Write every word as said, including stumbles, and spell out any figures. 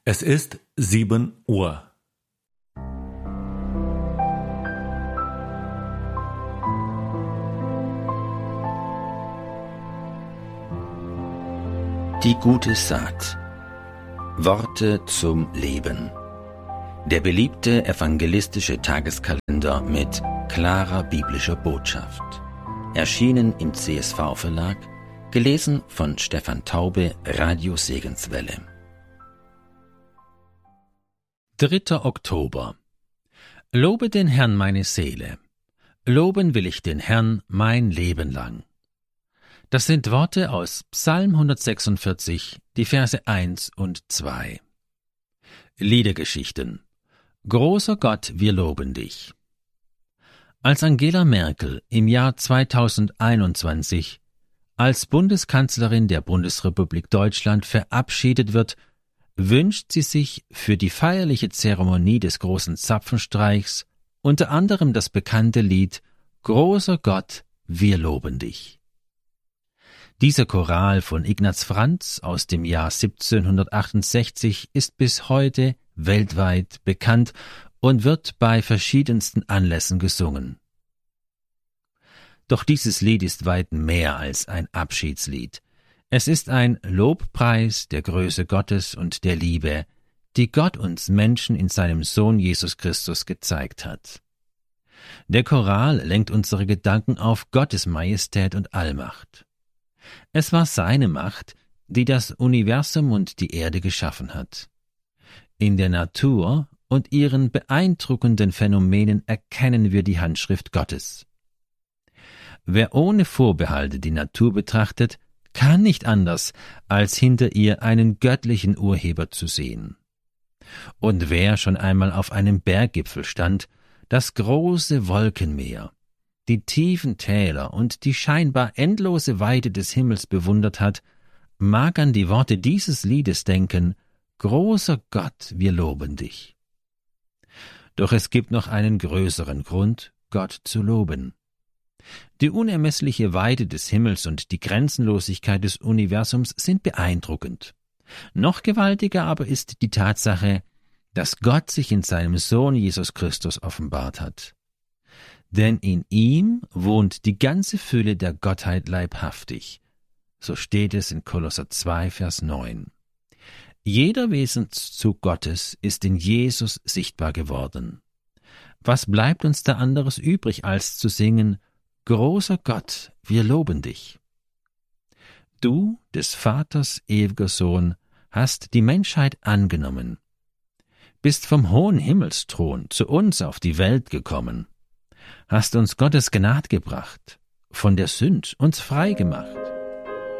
Es ist sieben Uhr. Die gute Saat. Worte zum Leben. Der beliebte evangelistische Tageskalender mit klarer biblischer Botschaft. Erschienen im C S V-Verlag, gelesen von Stefan Taube, Radio Segenswelle. dritter Oktober. Lobe den Herrn meine Seele. Loben will ich den Herrn mein Leben lang. Das sind Worte aus Psalm hundertsechsundvierzig, die Verse eins und zwei. Liedergeschichten. Großer Gott, wir loben dich. Als Angela Merkel im Jahr zweitausendeinundzwanzig als Bundeskanzlerin der Bundesrepublik Deutschland verabschiedet wird, wünscht sie sich für die feierliche Zeremonie des großen Zapfenstreichs unter anderem das bekannte Lied »Großer Gott, wir loben dich«. Dieser Choral von Ignaz Franz aus dem Jahr siebzehnhundertachtundsechzig ist bis heute weltweit bekannt und wird bei verschiedensten Anlässen gesungen. Doch dieses Lied ist weit mehr als ein Abschiedslied. Es ist ein Lobpreis der Größe Gottes und der Liebe, die Gott uns Menschen in seinem Sohn Jesus Christus gezeigt hat. Der Choral lenkt unsere Gedanken auf Gottes Majestät und Allmacht. Es war seine Macht, die das Universum und die Erde geschaffen hat. In der Natur und ihren beeindruckenden Phänomenen erkennen wir die Handschrift Gottes. Wer ohne Vorbehalte die Natur betrachtet, kann nicht anders, als hinter ihr einen göttlichen Urheber zu sehen. Und wer schon einmal auf einem Berggipfel stand, das große Wolkenmeer, die tiefen Täler und die scheinbar endlose Weite des Himmels bewundert hat, mag an die Worte dieses Liedes denken: »Großer Gott, wir loben dich.« Doch es gibt noch einen größeren Grund, Gott zu loben. Die unermessliche Weite des Himmels und die Grenzenlosigkeit des Universums sind beeindruckend. Noch gewaltiger aber ist die Tatsache, dass Gott sich in seinem Sohn Jesus Christus offenbart hat. Denn in ihm wohnt die ganze Fülle der Gottheit leibhaftig. So steht es in Kolosser zwei, Vers neun. Jeder Wesenszug Gottes ist in Jesus sichtbar geworden. Was bleibt uns da anderes übrig, als zu singen: »Großer Gott, wir loben dich«? Du, des Vaters ewiger Sohn, hast die Menschheit angenommen, bist vom hohen Himmelsthron zu uns auf die Welt gekommen, hast uns Gottes Gnade gebracht, von der Sünd uns frei gemacht,